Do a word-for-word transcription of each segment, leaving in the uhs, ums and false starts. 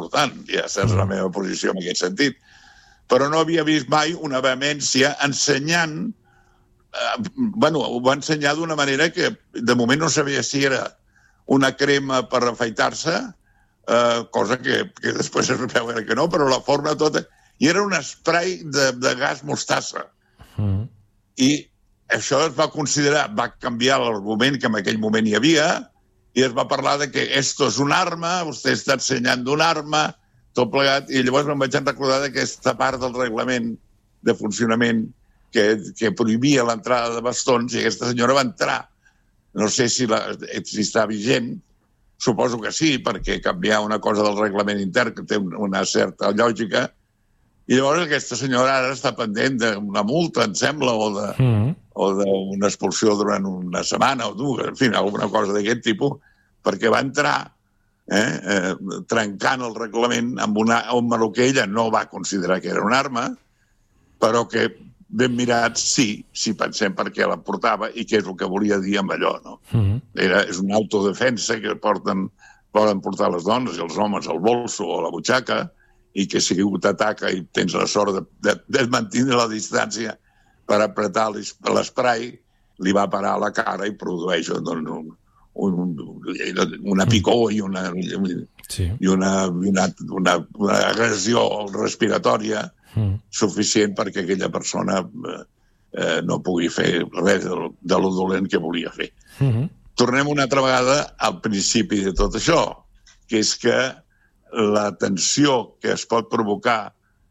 important, ja saps la meva posició en aquest sentit. Però no havia vist mai una vehemència ensenyant, eh, bueno, ho va ensenyar d'una manera que de moment no sabia si era una crema per afaitar-se, eh, cosa que, que després es veu que no, però la forma tota... I era un spray de, de gas mostassa. Mm. I això es va considerar, va canviar l'argument que en aquell moment hi havia, i es va parlar de que esto és una arma, vostè està ensenyant d'una arma, tot plegat, i llavors em vaig recordar d'aquesta part del reglament de funcionament que, que prohibia l'entrada de bastons, i aquesta senyora va entrar. No sé si, la, si està vigent, suposo que sí, perquè canviar una cosa del reglament intern que té una certa lògica. I llavors aquesta senyora ara està pendent d'una multa, em sembla, o de, mm. o d'una expulsió durant una setmana o dues, en fi, alguna cosa d'aquest tipus, perquè va entrar eh, eh, trencant el reglament amb una arma que ella no va considerar que era una arma, però que ben mirat sí, si pensem per què la portava i què és el que volia dir amb allò. No? Mm. Era, és una autodefensa que porten, poden portar les dones i els homes al bolso o a la butxaca, i que si algú t'ataca i tens la sort de, de, de mantenir la distància per apretar l'esprai, li va parar a la cara i produeix doncs, un, un, una picor i una, sí. i una, una, una, una agressió respiratòria mm. suficient perquè aquella persona eh, no pugui fer res de, de lo dolent que volia fer. Mm-hmm. Tornem una altra vegada al principi de tot això, que és que la tensió que es pot provocar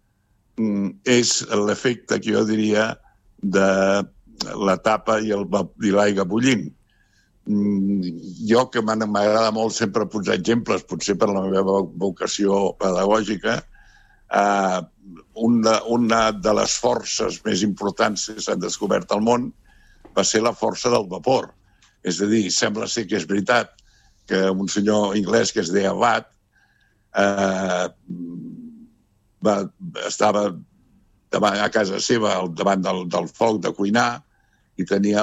és l'efecte que jo diria de la tapa i l'aigua bullint. Jo, que m'agrada molt sempre posar exemples, potser per la meva vocació pedagògica, eh, una, una de les forces més importants que s'han descobert al món va ser la força del vapor. És a dir, sembla ser que és veritat que un senyor anglès que es deia Watt Eh, va, estava davant, a casa seva davant del, del foc de cuinar i tenia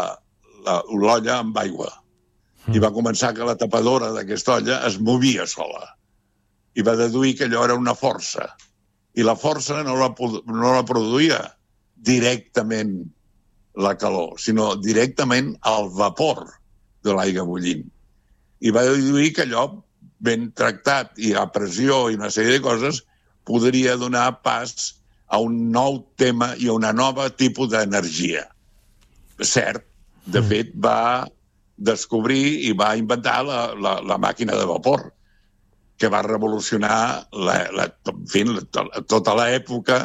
l'olla amb aigua. Mm. I va començar que la tapadora d'aquesta olla es movia sola. I va deduir que allò era una força. I la força no la, no la produïa directament la calor, sinó directament el vapor de l'aigua bullint. I va deduir que allò ben tractat i a pressió i una sèrie de coses, podria donar pas a un nou tema i a una nova tipus d'energia. Cert, de fet, va descobrir i va inventar la, la, la màquina de vapor, que va revolucionar la, la, en fi, tota l'època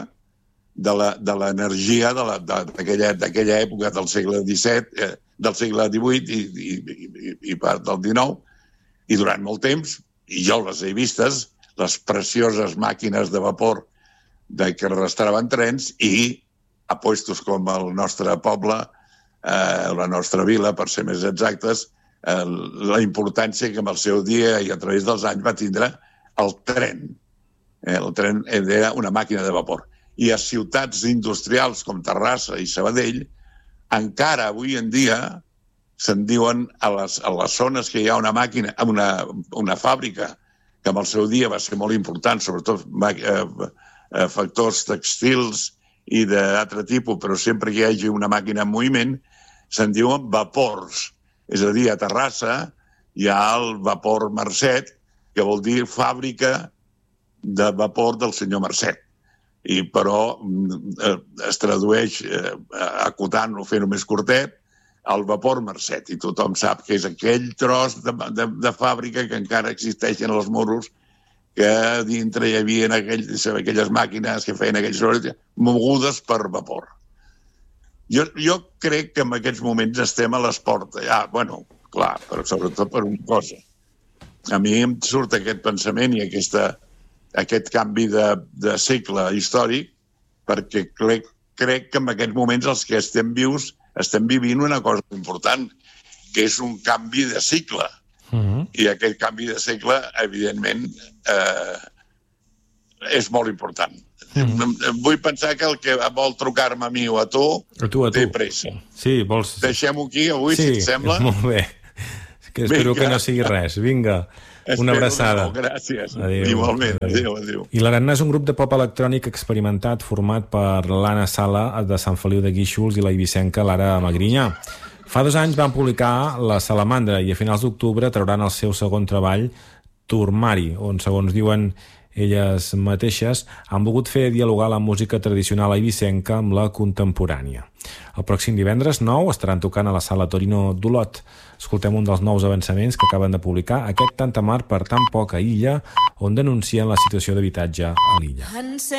de l'energia d'aquella d'aquella època del segle disset, eh, del segle divuit i, i, i, i part del dinou, i durant molt temps, i jo les he vistes, les precioses màquines de vapor de que arrastraven trens i a puestos com el nostre poble, eh, la nostra vila, per ser més exactes, eh, la importància que en el seu dia i a través dels anys va tindre el tren. Eh, el tren era una màquina de vapor. I a ciutats industrials com Terrassa i Sabadell, encara avui en dia se'n diuen a les, a les zones que hi ha una màquina, una, una fàbrica que en el seu dia va ser molt important, sobretot eh, eh, factors textils i d'altre tipus, però sempre que hi hagi una màquina en moviment, se'n diuen vapors. És a dir, a Terrassa hi ha el vapor Marcet, que vol dir fàbrica de vapor del senyor Marcet. I, però eh, es tradueix, eh, acotant-ho, fent-ho més curtet, el vapor Marcet, i tothom sap que és aquell tros de, de, de fàbrica que encara existeixen als muros, que dintre hi havia aquell, aquelles màquines que feien aquells sorolls mogudes per vapor. Jo, jo crec que en aquests moments estem a les portes. Ah, bueno, clar, però sobretot per una cosa. A mi em surt aquest pensament i aquesta, aquest canvi de, de segle històric, perquè crec, crec que en aquests moments els que estem vius estem vivint una cosa important, que és un canvi de cicle. Uh-huh. I aquest canvi de cicle, evidentment, eh, és molt important. Uh-huh. Vull pensar que el que vol trucar-me a mi o a tu, a tu, a tu. té pressa. Sí, vols... Deixem-ho aquí avui, sí, si et sembla. Sí, molt bé. Que espero Vinga. que no sigui res. Vinga. Una abraçada. No, gràcies. Adéu. Igualment. Adéu, adéu. I l'Arena és un grup de pop electrònic experimentat format per l'Anna Sala de Sant Feliu de Guíxols i la eivissenca Lara Magrinyà. Fa dos anys van publicar La Salamandra i a finals d'octubre trauran el seu segon treball, Turmari, on, segons diuen elles mateixes, han volgut fer dialogar la música tradicional eivissenca amb la contemporània. El pròxim divendres nou estaran tocant a la Sala Torino d'Olot. Escoltem un dels nous avançaments que acaben de publicar, aquest Tanta mar per tan poca illa, on denuncien la situació d'habitatge a l'illa.